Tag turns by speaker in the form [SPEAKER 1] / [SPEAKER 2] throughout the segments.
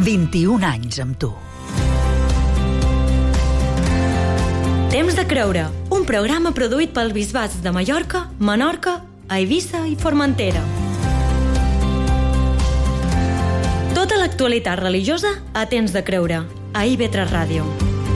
[SPEAKER 1] 21 anys amb tu.
[SPEAKER 2] Temps de creure, un programa produït pels bisbats de Mallorca, Menorca, Eivissa i Formentera. Tota l'actualitat religiosa a Temps de creure, a IB3 Ràdio.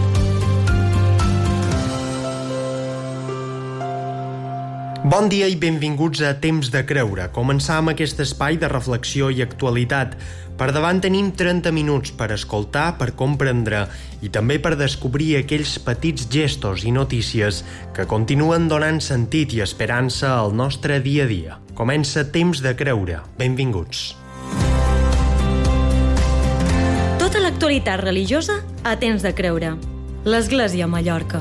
[SPEAKER 3] Bon dia i benvinguts a Temps de creure. Començam aquest espai de reflexió i actualitat. Per davant tenim 30 minuts per escoltar, per comprendre i també per descobrir aquells petits gestos i notícies que continuen donant sentit i esperança al nostre dia a dia. Comença Temps de creure. Benvinguts.
[SPEAKER 2] Tota l'actualitat religiosa a Temps de creure. L'Església a Mallorca.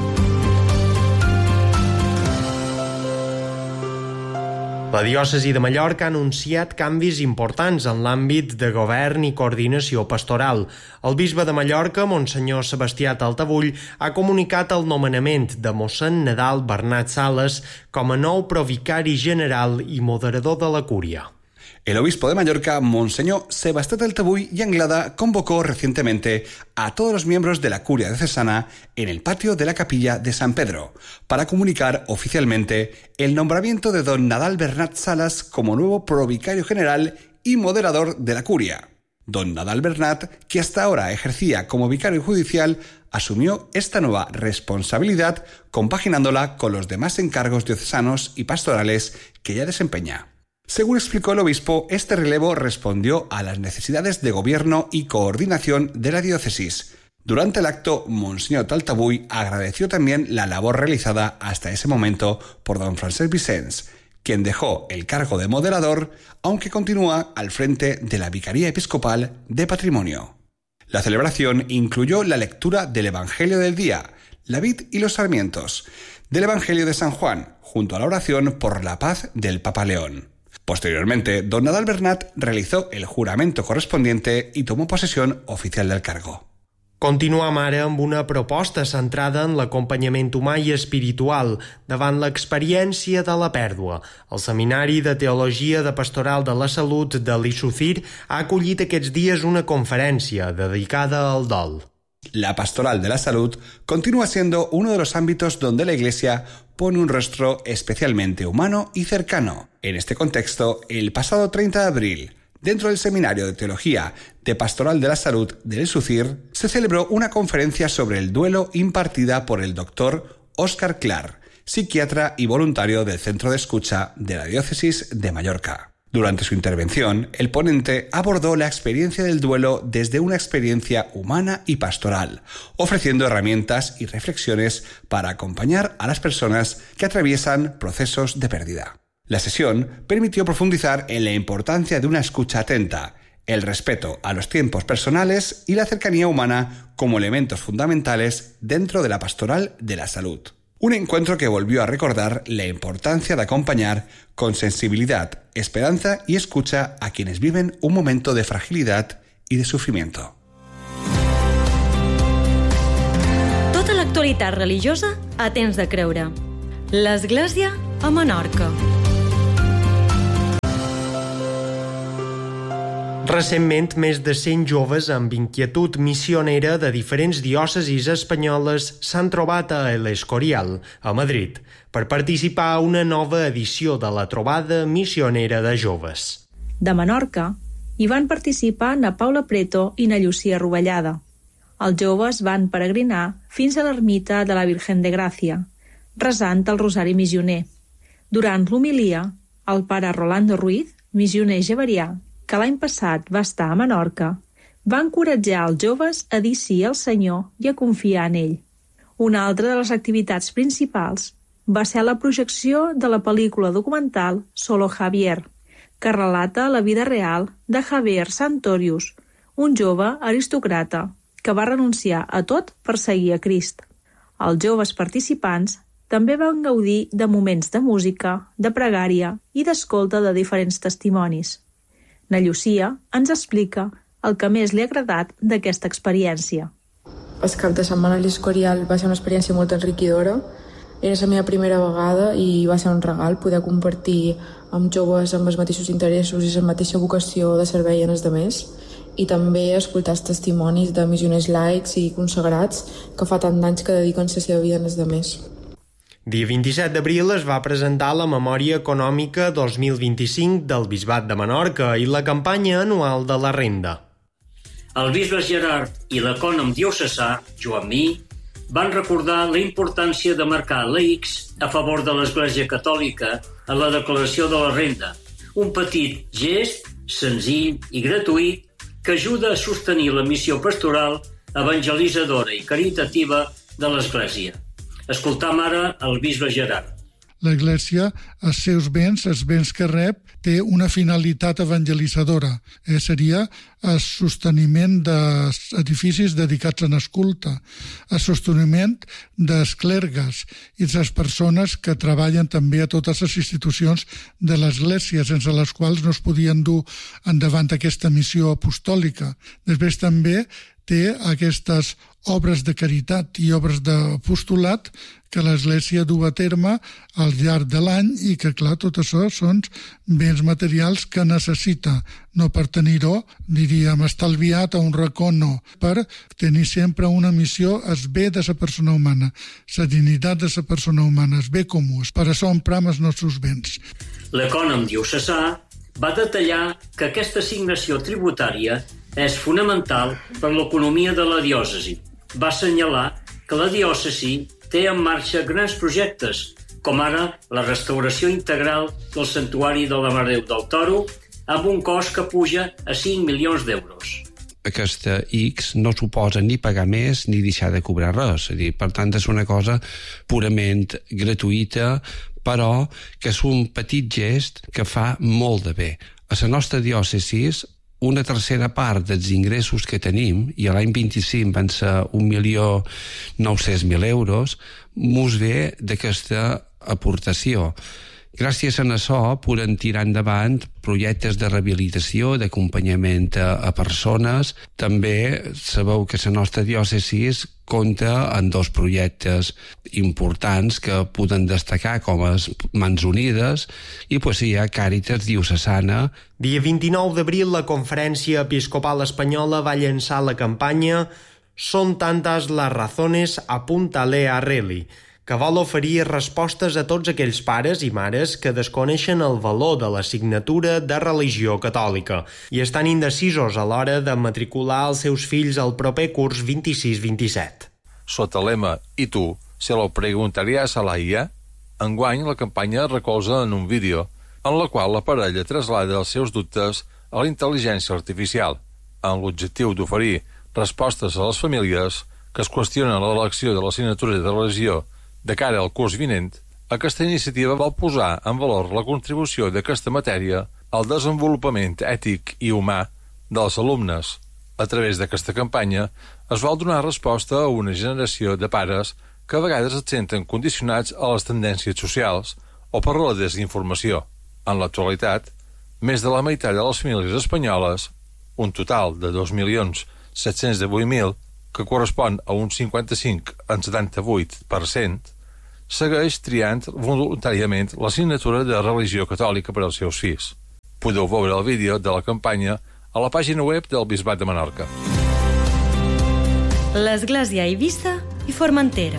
[SPEAKER 3] La diòcesi de Mallorca ha anunciat canvis importants en l'àmbit de govern i coordinació pastoral. El bisbe de Mallorca, Monsenyor Sebastià Taltabull, ha comunicat el nomenament de mossèn Nadal Bernat Sales com a nou provicari general i moderador de la cúria.
[SPEAKER 4] El obispo de Mallorca, Monseñor Sebastián Taltabull y Anglada, convocó recientemente a todos los miembros de la curia diocesana en el patio de la capilla de San Pedro para comunicar oficialmente el nombramiento de don Nadal Bernat Salas como nuevo provicario general y moderador de la curia. Don Nadal Bernat, que hasta ahora ejercía como vicario judicial, asumió esta nueva responsabilidad compaginándola con los demás encargos diocesanos y pastorales que ya desempeña. Según explicó el obispo, este relevo respondió a las necesidades de gobierno y coordinación de la diócesis. Durante el acto, Monseñor Taltabull agradeció también la labor realizada hasta ese momento por don Francesc Vicens, quien dejó el cargo de moderador, aunque continúa al frente de la Vicaría Episcopal de Patrimonio. La celebración incluyó la lectura del Evangelio del día, la vid y los sarmientos, del Evangelio de San Juan, junto a la oración por la paz del Papa León. Posteriormente, don Nadal Bernat realizó el juramento correspondiente i tomó posesión oficial del cargo.
[SPEAKER 3] Continuam ara amb una proposta centrada en l'acompanyament humà i espiritual davant l'experiència de la pèrdua. El Seminari de Teologia de Pastoral de la Salut de l'Issucir ha acollit aquests dies una conferència dedicada al dol.
[SPEAKER 4] La pastoral de la salud continúa siendo uno de los ámbitos donde la Iglesia pone un rostro especialmente humano y cercano. En este contexto, el pasado 30 de abril, dentro del Seminario de Teología de Pastoral de la Salud del Issucir, se celebró una conferencia sobre el duelo impartida por el doctor Óscar Clar, psiquiatra y voluntario del Centro de Escucha de la Diócesis de Mallorca. Durante su intervención, el ponente abordó la experiencia del duelo desde una experiencia humana y pastoral, ofreciendo herramientas y reflexiones para acompañar a las personas que atraviesan procesos de pérdida. La sesión permitió profundizar en la importancia de una escucha atenta, el respeto a los tiempos personales y la cercanía humana como elementos fundamentales dentro de la pastoral de la salud. Un encuentro que volvió a recordar la importancia de acompañar con sensibilidad, esperanza y escucha a quienes viven un momento de fragilidad y de sufrimiento.
[SPEAKER 2] Tota l'actualitat religiosa a Temps de creure. L'Església a Menorca.
[SPEAKER 3] Recentment, més de 100 joves amb inquietud missionera de diferents diòcesis espanyoles s'han trobat a El Escorial, a Madrid, per participar a una nova edició de la trobada missionera de joves.
[SPEAKER 5] De Menorca hi van participar na Paula Preto i na Llucia Rovellada. Els joves van peregrinar fins a l'ermita de la Virgen de Gràcia, resant el Rosari Missioner. Durant l'homilia, el pare Rolando Ruiz, missioner javerià, que l'any passat va estar a Menorca, va encoratjar els joves a dir sí al Senyor i a confiar en ell. Una altra de les activitats principals va ser la projecció de la pel·lícula documental Solo Javier, que relata la vida real de Javier Santorius, un jove aristocrata que va renunciar a tot per seguir a Crist. Els joves participants també van gaudir de moments de música, de pregària i d'escolta de diferents testimonis. Na Llucia ens explica el que més li ha agradat d'aquesta experiència.
[SPEAKER 6] El cap de setmana a l'Escorial va ser una experiència molt enriquidora. Era la meva primera vegada i va ser un regal poder compartir amb joves amb els mateixos interessos i la mateixa vocació de servei en els demés. i també escoltar els testimonis de missioners laics i consagrats que fa tant d'anys que dediquen la seva vida als demés.
[SPEAKER 3] Dia 27 d'abril es va presentar la Memòria Econòmica 2025 del Bisbat de Menorca i la campanya anual de la renda.
[SPEAKER 1] El bisbe Gerard i l'ecònom diocesà, Joan Mir, van recordar la importància de marcar laics a favor de l'Església Catòlica en la declaració de la renda, un petit gest senzill i gratuït que ajuda a sostenir la missió pastoral, evangelitzadora i caritativa de l'Església. Escoltam ara el bisbe Gerard.
[SPEAKER 7] L'Església, els seus béns, els béns que rep, té una finalitat evangelitzadora. Seria el sosteniment dels edificis dedicats a l'escolta, el sosteniment dels clergues i de les persones que treballen també a totes les institucions de l'Església, sense les quals no es podien dur endavant aquesta missió apostòlica. Després també té aquestes obres de caritat i obres d'apostolat que l'Església du a terme al llarg de l'any i que, clar, tot això són béns materials que necessita, no per tenir-ho, diríem, estalviat a un racó, no, per tenir sempre una missió, el bé de la persona humana, la dignitat de la persona humana, el bé comú. Per això empram els nostres béns.
[SPEAKER 1] L'ecònom diocesà va detallar que aquesta assignació tributària és fonamental per l'economia de la diòcesi. Va assenyalar que la diòcesi té en marxa grans projectes, com ara la restauració integral del santuari de la Mare de Déu del Toro, amb un cost que puja a 5 milions d'euros.
[SPEAKER 8] Aquesta X no suposa ni pagar més ni deixar de cobrar res. És a dir, per tant, és una cosa purament gratuïta, però que és un petit gest que fa molt de bé. A la nostra diòcesi, una tercera part dels ingressos que tenim, i l'any 25 van ser 1.900.000 euros, mos ve d'aquesta aportació. Gràcies a això podem tirar endavant projectes de rehabilitació, d'acompanyament a persones. També sabeu que la nostra diòcesi compta amb 2 projectes importants que poden destacar, com és Mans Unides i hi ha Càritas Diocesana.
[SPEAKER 3] Dia 29 d'abril la Conferència Episcopal Espanyola va llançar la campanya Son tantas las razones, apúntale a Reli, que vol oferir respostes a tots aquells pares i mares que desconeixen el valor de l'assignatura de religió catòlica i estan indecisos a l'hora de matricular els seus fills al proper curs 26-27.
[SPEAKER 9] Sota el lema «I tu, se lo preguntarías a la IA?», enguany la campanya es recolza en un vídeo en la qual la parella traslada els seus dubtes a la intel·ligència artificial, amb l'objectiu d'oferir respostes a les famílies que es qüestionen l'elecció de l'assignatura de religió de cara al curs vinent. Aquesta iniciativa vol posar en valor la contribució d'aquesta matèria al desenvolupament ètic i humà dels alumnes. A través d'aquesta campanya es vol donar resposta a una generació de pares que a vegades es senten condicionats a les tendències socials o per la desinformació. En l'actualitat, més de la meitat de les famílies espanyoles, un total de 2.718.000, que correspon a un 55,78%, segueix triant voluntàriament l'assignatura de religió catòlica per als seus fills. Podeu veure el vídeo de la campanya a la pàgina web del Bisbat de Menorca.
[SPEAKER 2] L'Església a Eivissa i Formentera.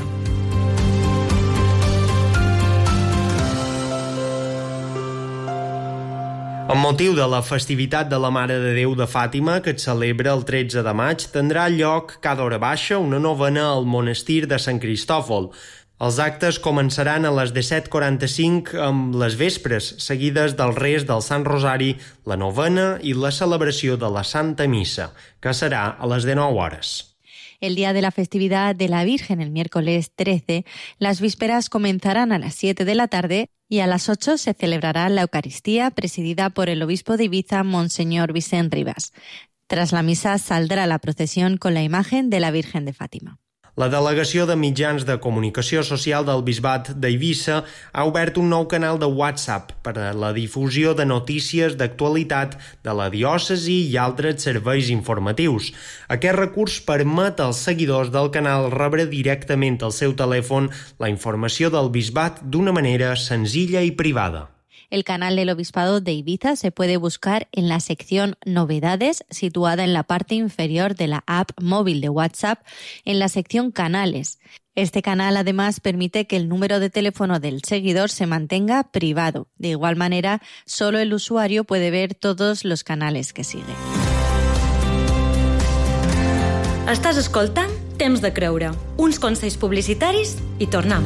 [SPEAKER 3] Amb motiu de la festivitat de la Mare de Déu de Fàtima, que es celebra el 13 de maig, tindrà lloc cada hora baixa una novena al monestir de Sant Cristòfol. Els actes començaran a les 17:45 amb les vespres, seguides del rest del Sant Rosari, la novena i la celebració de la Santa Missa, que serà a les 19 hores.
[SPEAKER 10] El día de la festividad de la Virgen, el miércoles 13, las vísperas comenzarán a las 7 de la tarde y a las 8 se celebrará la Eucaristía presidida por el obispo de Ibiza, Monseñor Vicent Rivas. Tras la misa saldrá la procesión con la imagen de la Virgen de Fátima.
[SPEAKER 3] La Delegació de Mitjans de Comunicació Social del Bisbat d'Eivissa ha obert un nou canal de WhatsApp per a la difusió de notícies d'actualitat de la diòcesi i altres serveis informatius. Aquest recurs permet als seguidors del canal rebre directament al seu telèfon la informació del Bisbat d'una manera senzilla i privada.
[SPEAKER 10] El canal del Obispado de Ibiza se puede buscar en la sección Novedades, situada en la parte inferior de la app móvil de WhatsApp, en la sección Canales. Este canal, además, permite que el número de teléfono del seguidor se mantenga privado. De igual manera, solo el usuario puede ver todos los canales que sigue.
[SPEAKER 2] Estàs escoltant Temps de Creure, uns consells publicitaris i tornem.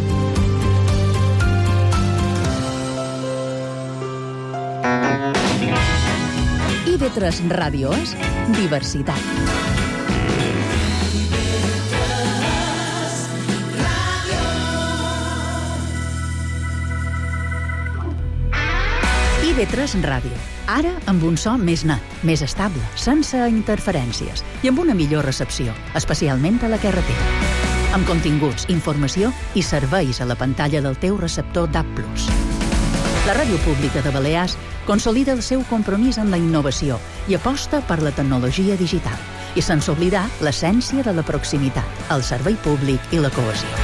[SPEAKER 11] IB3 Ràdio és diversitat. IB3 Ràdio. Ara amb un so més net, més estable, sense interferències i amb una millor recepció, especialment a la carretera. Amb continguts, informació i serveis a la pantalla del teu receptor DAB+. La Ràdio Pública de Balears consolida el seu compromís amb la innovació i aposta per la tecnologia digital, i sense oblidar l'essència de la proximitat, el servei públic i la cohesió.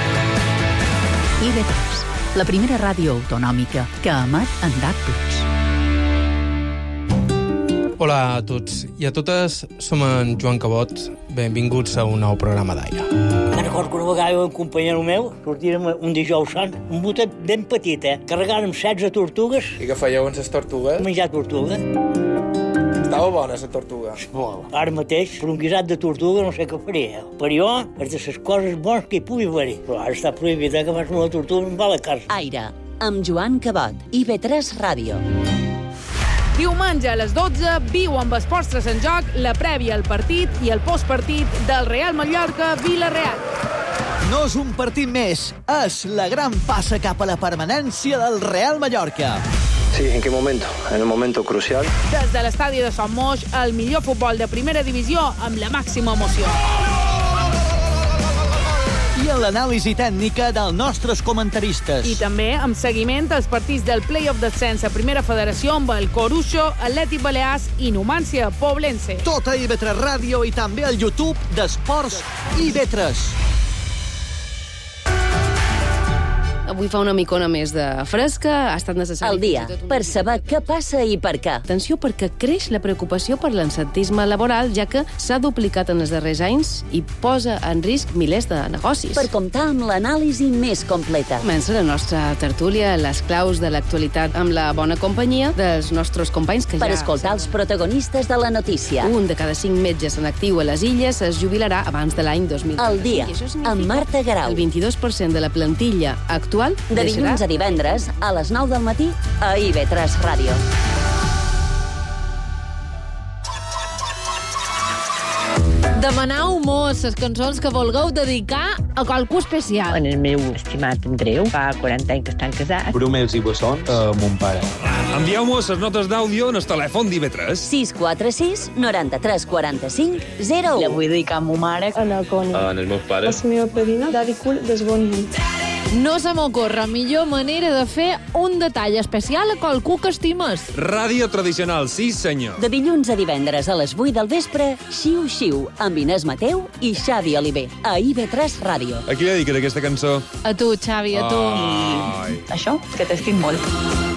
[SPEAKER 11] IB3, la primera ràdio autonòmica que emet en DAB+.
[SPEAKER 12] Hola a tots i a totes, som en Joan Cabot. Benvinguts a un nou programa d'aire.
[SPEAKER 13] Me'n recordo que una vegada un companyero meu sortirem un dijous sant, un botet ben petit, carregàrem 16 tortugues.
[SPEAKER 12] I què fèieu amb les tortugues?
[SPEAKER 13] Menjar tortuga.
[SPEAKER 12] Estava bona, la tortuga.
[SPEAKER 13] Molt. Ara mateix, per un guisat de tortuga no sé què faria. Per jo, és de les coses bones que hi pugui haver. Però ara està prohibit que fas una tortuga i va a la casa.
[SPEAKER 11] Aire, amb Joan Cabot, IB3 Ràdio.
[SPEAKER 14] Diumenge a les 12, viu amb Esports en Joc la prèvia al partit i el postpartit del Real Mallorca-Villarreal.
[SPEAKER 15] No és un partit més, és la gran passa cap a la permanència del Real Mallorca.
[SPEAKER 16] Sí, ¿en qué momento? En el momento crucial.
[SPEAKER 14] Des de l'estadi de Sant Moix, el millor futbol de primera divisió amb la màxima emoció.
[SPEAKER 15] I en l'anàlisi tècnica dels nostres comentaristes.
[SPEAKER 14] I també amb seguiment als partits del play-off d'ascens a Primera Federació amb el Coruixo, Atlètic Balears i Numància Poblense.
[SPEAKER 15] Tot a IB3 Ràdio i també al YouTube d'Esports IB3.
[SPEAKER 17] Avui fa una micona més de fresca, ha estat necessari...
[SPEAKER 11] El dia, per saber què passa i per què.
[SPEAKER 17] Atenció, perquè creix la preocupació per l'absentisme laboral, ja que s'ha duplicat en els darrers anys i posa en risc milers de negocis.
[SPEAKER 11] Per comptar amb l'anàlisi més completa.
[SPEAKER 17] Comença la nostra tertúlia, les claus de l'actualitat amb la bona companyia dels nostres companys que
[SPEAKER 11] per escoltar els protagonistes de la notícia.
[SPEAKER 17] Un de cada 5 metges en actiu a les Illes es jubilarà abans de l'any 2030.
[SPEAKER 11] El dia, amb Marta Garau.
[SPEAKER 17] El 22% de la plantilla actual
[SPEAKER 11] de dilluns a divendres, a les 9 del matí, a IB3 Ràdio.
[SPEAKER 14] Demanau mos les cançons que vulgueu dedicar a qualcú especial.
[SPEAKER 18] En el meu estimat Andreu, fa 40 anys que estan casats.
[SPEAKER 19] Bromels i bessons a mon pare.
[SPEAKER 20] Envieu-mos les notes d'àudio en el telèfon d'IB3.
[SPEAKER 11] 646 93 45 0.
[SPEAKER 18] La vull dedicar a ma mare, a la Connie.
[SPEAKER 19] En els meus pares.
[SPEAKER 18] A la meva padrina, Daddy Cool, des bon dia.
[SPEAKER 14] No se m'ocorre millor manera de fer un detall especial a qualcú que estimes.
[SPEAKER 20] Ràdio tradicional, sí senyor.
[SPEAKER 11] De dilluns a divendres a les 8 del vespre, Xiu Xiu, amb Inés Mateu i Xavi Oliver, a IB3 Ràdio.
[SPEAKER 20] A qui dediques aquesta cançó?
[SPEAKER 14] A tu, Xavi, a tu.
[SPEAKER 18] I això, que t'estic molt.